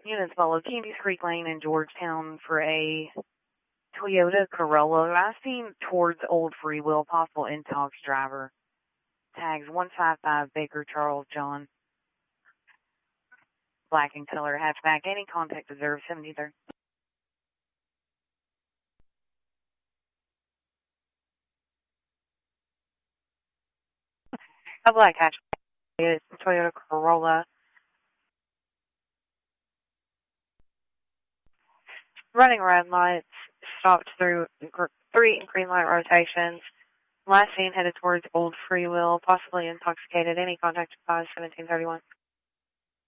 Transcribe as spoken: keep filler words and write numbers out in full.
Units follow Candies Creek Lane in Georgetown for a Toyota Corolla. Last seen towards Old Freewheel, possible intox driver. Tags one five five Baker Charles John. Black in color, hatchback. Any contact observed, seventy-third. A black hatchback. It's a Toyota Corolla. Running red lights. Stopped through three green light rotations. Last seen headed towards Old Freewheel, possibly intoxicated. Any contact advised, seventeen thirty-one.